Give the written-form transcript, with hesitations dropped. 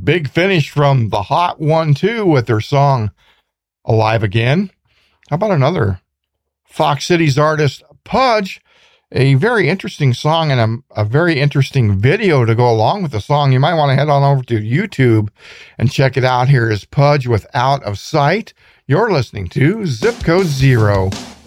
Big Finish from the Hot 1-2 with their song Alive Again. How about another Fox Cities artist, Pudge? A very interesting song and a very interesting video to go along with the song. You might want to head on over to YouTube and check it out. Here is Pudge with Out of Sight. You're listening to Zip Code Zero.